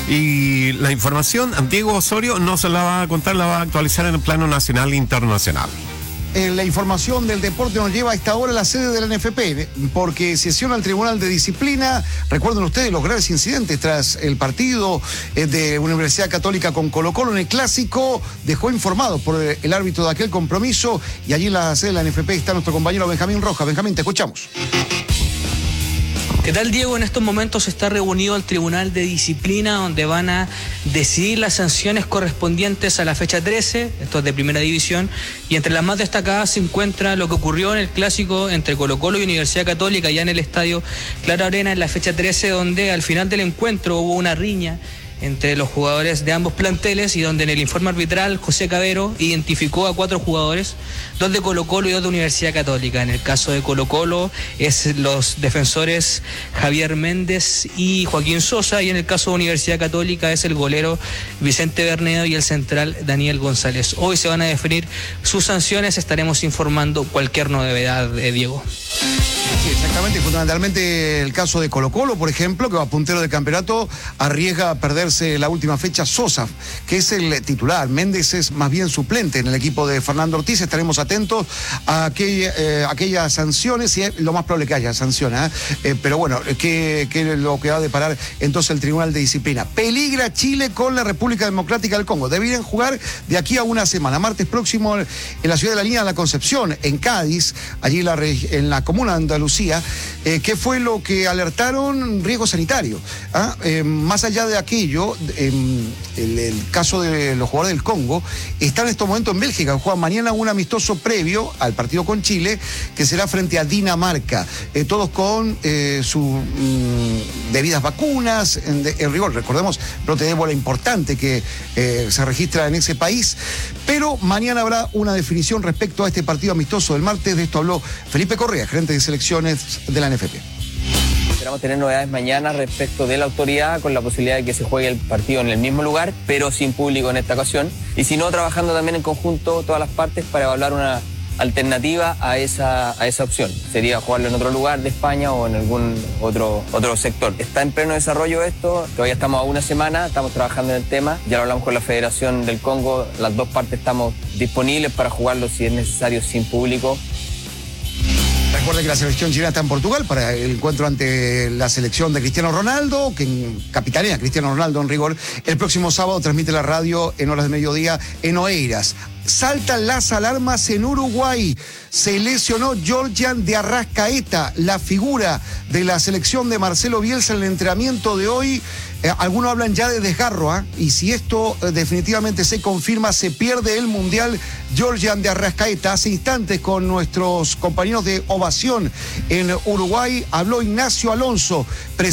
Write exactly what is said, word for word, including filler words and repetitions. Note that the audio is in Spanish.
Y la información, Diego Osorio no se la va a contar, la va a actualizar en el plano nacional e internacional. Eh, la información del deporte nos lleva a esta hora a la sede de la N F P, porque sesiona el Tribunal de Disciplina. Recuerden ustedes los graves incidentes tras el partido eh, de Universidad Católica con Colo-Colo en el Clásico. Dejó informados por el árbitro de aquel compromiso, y allí en la sede de la N F P está nuestro compañero Benjamín Rojas. Benjamín, te escuchamos. ¿Qué tal, Diego? En estos momentos está reunido el Tribunal de Disciplina, donde van a decidir las sanciones correspondientes a la fecha trece, esto es de Primera División, y entre las más destacadas se encuentra lo que ocurrió en el Clásico entre Colo-Colo y Universidad Católica, ya en el estadio Claro Arena, en la fecha trece, donde al final del encuentro hubo una riña entre los jugadores de ambos planteles, y donde en el informe arbitral José Cabero identificó a cuatro jugadores, dos de Colo-Colo y dos de Universidad Católica. En el caso de Colo-Colo es los defensores Javier Méndez y Joaquín Sosa, y en el caso de Universidad Católica es el golero Vicente Bernedo y el central Daniel González. Hoy se van a definir sus sanciones, estaremos informando cualquier novedad de Diego. Sí, exactamente, fundamentalmente el caso de Colo-Colo, por ejemplo, que va puntero del campeonato, arriesga a perderse la última fecha Sosa, que es el titular. Méndez es más bien suplente en el equipo de Fernando Ortiz. Estaremos atentos a aquella, eh, aquellas sanciones, y es lo más probable que haya sanciones, ¿eh? Eh, pero bueno, ¿qué, qué es lo que va a deparar entonces el Tribunal de Disciplina? Peligra Chile con la República Democrática del Congo. Deberían jugar de aquí a una semana, martes próximo, en la ciudad de la Línea de la Concepción, en Cádiz, allí en la, en la comuna de Andalucía. Eh, ¿Qué fue lo que alertaron? Riesgo sanitario. ¿Ah? Eh, más allá de aquello, eh, el, el caso de los jugadores del Congo está en estos momentos en Bélgica. Juegan mañana un amistoso previo al partido con Chile, que será frente a Dinamarca. Eh, todos con eh, sus mm, debidas vacunas, en, en rigor. Recordemos, brote de ébola importante que eh, se registra en ese país. Pero mañana habrá una definición respecto a este partido amistoso del martes. De esto habló Felipe Correa, gerente de selecciones de la N F P. Esperamos tener novedades mañana respecto de la autoridad, con la posibilidad de que se juegue el partido en el mismo lugar, pero sin público en esta ocasión. Y si no, trabajando también en conjunto todas las partes para evaluar una alternativa a esa, a esa opción. Sería jugarlo en otro lugar de España o en algún otro, otro sector. Está en pleno desarrollo esto, todavía estamos a una semana, estamos trabajando en el tema, ya lo hablamos con la Federación del Congo, las dos partes estamos disponibles para jugarlo si es necesario sin público. Recuerden que la selección chilena está en Portugal para el encuentro ante la selección de Cristiano Ronaldo, que capitanea Cristiano Ronaldo en rigor. El próximo sábado transmite la radio en horas de mediodía en Oeiras. Saltan las alarmas en Uruguay. Se lesionó Georgian de Arrascaeta, la figura de la selección de Marcelo Bielsa en el entrenamiento de hoy. Eh, algunos hablan ya de desgarro, ¿eh? Y si esto eh, definitivamente se confirma, se pierde el Mundial Georgian de Arrascaeta. Hace instantes, con nuestros compañeros de Ovación en Uruguay, habló Ignacio Alonso,